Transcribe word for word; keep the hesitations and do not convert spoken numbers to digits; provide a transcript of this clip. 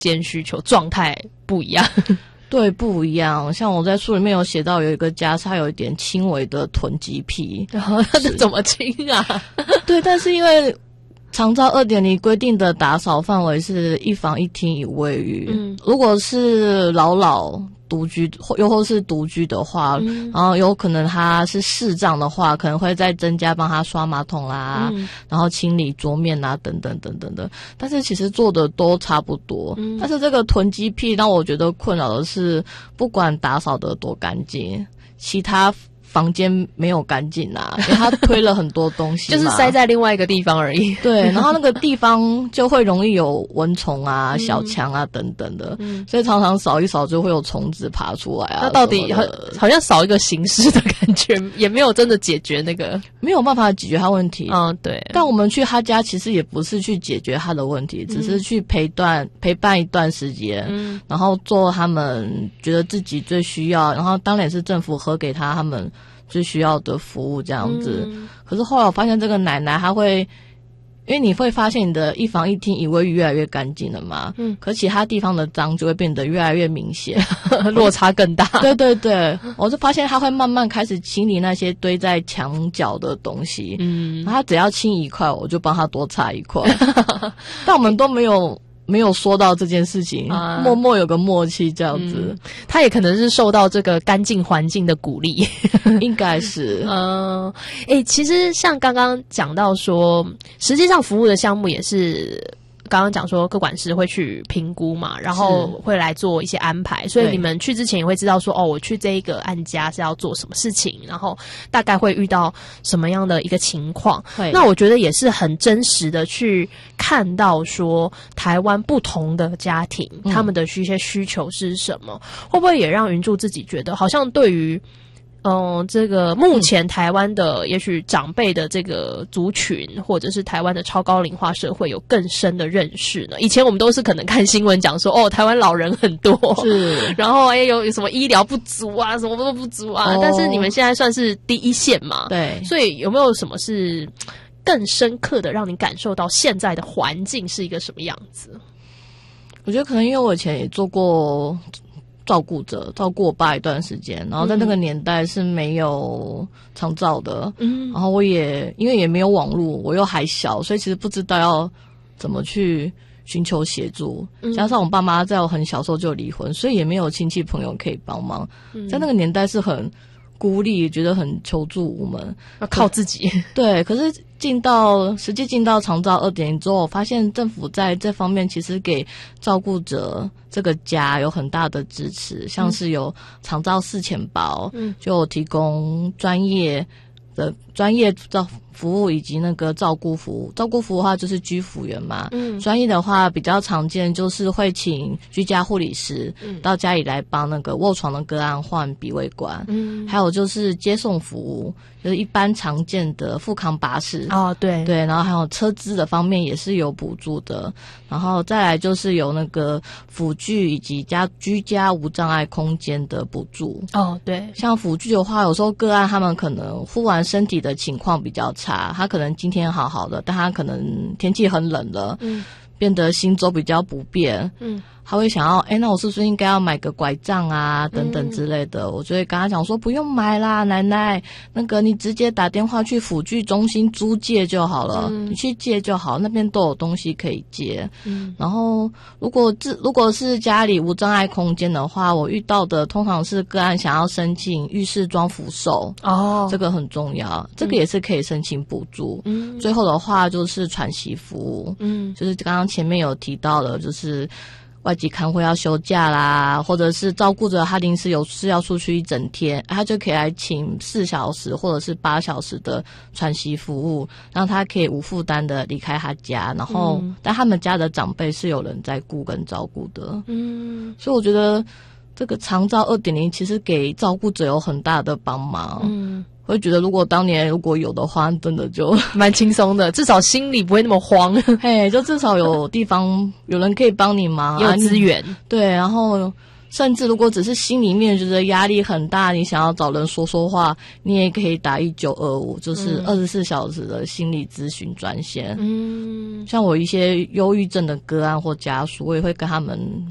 间需求状态不一样。 对，不一样。像我在书里面有写到，有一个家是他有一点轻微的囤积癖， 然后那怎么清啊？ 对，但是因为长照 二点零 规定的打扫范围是一房一厅一卫浴，嗯，如果是老老独居，又或是独居的话，嗯，然后有可能他是视障的话，可能会再增加帮他刷马桶啦，嗯，然后清理桌面啊，等等等等的。但是其实做的都差不多，嗯，但是这个囤积癖让我觉得困扰的是，不管打扫的多干净，其他房间没有干净啊，因为他推了很多东西嘛， 就是塞在另外一个地方而已。 对，然后那个地方就会容易有蚊虫啊、嗯、小强啊等等的，嗯，所以常常扫一扫就会有虫子爬出来啊。 那到底好好像扫一个形式的感觉，也没有真的解决那个， 没有办法解决他问题。 嗯，对。 但我们去他家其实也不是去解决他的问题，嗯，只是去陪段陪伴一段时间，嗯，然后做他们觉得自己最需要，然后当然也是政府核给他他们最需要的服务这样子，嗯，可是后来我发现这个奶奶她会，因为你会发现你的一房一厅一卫浴越来越干净了嘛，嗯，可其他地方的脏就会变得越来越明显， 落差更大。 对对对，我就发现她会慢慢开始清理那些堆在墙角的东西，嗯，她只要清一块，我就帮她多擦一块，但我们都没有。没有说到这件事情，啊，默默有个默契这样子， 嗯，他也可能是受到这个干净环境的鼓励， 应该是。 嗯，诶，其实像刚刚讲到说，实际上服务的项目也是刚刚讲说个管师会去评估嘛，然后会来做一些安排，所以你们去之前也会知道说，哦，我去这一个案家是要做什么事情，然后大概会遇到什么样的一个情况。那我觉得也是很真实的去看到说台湾不同的家庭，嗯，他们的一些需求是什么，会不会也让云柱自己觉得好像对于嗯，这个目前台湾的也许长辈的这个族群，或者是台湾的超高龄化社会有更深的认识呢？以前我们都是可能看新闻讲说，哦，台湾老人很多，是，然后哎有有什么医疗不足啊，什么都不足啊，哦，但是你们现在算是第一线嘛，对，所以有没有什么是更深刻的让你感受到现在的环境是一个什么样子？ 我觉得可能因为我以前也做过照顾者，照顾我爸一段时间，然后在那个年代是没有长照的，嗯，然后我也因为也没有网络，我又还小，所以其实不知道要怎么去寻求协助，嗯，加上我爸妈在我很小时候就离婚，所以也没有亲戚朋友可以帮忙，嗯，在那个年代是很孤立，觉得很求助无门， 要靠自己。 对，可是进到实际进到长照 二点零 之后，我发现政府在这方面其实给照顾者这个家有很大的支持，像是有长照四钱包，嗯，就提供专业的专业照服务以及那个照顾服务。照顾服务的话就是居服员嘛，嗯，专业的话比较常见就是会请居家护理师，嗯，到家里来帮那个卧床的个案换鼻胃管，嗯，还有就是接送服务，就是一般常见的复康巴士， 哦，对对，然后还有车资的方面也是有补助的，然后再来就是有那个辅具以及家居家无障碍空间的补助。 哦，对， 像辅具的话，有时候个案他们可能忽然身体的情况比较差，他可能今天好好的，但他可能天气很冷了，嗯，变得行走比较不便，嗯，他会想要，哎，那我是不是应该要买个拐杖啊，等等之类的？嗯，我就会跟他讲说，不用买啦，奶奶，那个你直接打电话去辅具中心租借就好了，嗯，你去借就好，那边都有东西可以借。嗯，然后如果自如果是家里无障碍空间的话，我遇到的通常是个案想要申请浴室装扶手，哦，这个很重要，这个也是可以申请补助。嗯，最后的话就是喘息服务，嗯，就是刚刚前面有提到的，就是外籍看护要休假啦，或者是照顾者他临时有事要出去一整天，他就可以来请四小时或者是八小时的喘息服务，让他可以无负担的离开他家，然后，嗯，但他们家的长辈是有人在顾跟照顾的。嗯，所以我觉得这个长照 二点零 其实给照顾者有很大的帮忙。嗯，会觉得如果当年如果有的话，真的就蛮轻松的，至少心里不会那么慌。 嘿，就至少有地方有人可以帮你忙， 有资源， 对，然后甚至如果只是心里面觉得压力很大，你想要找人说说话，你也可以打一九二五，就是二十四小时的心理咨询专线。嗯，像我一些忧郁症的个案或家属，我也会跟他们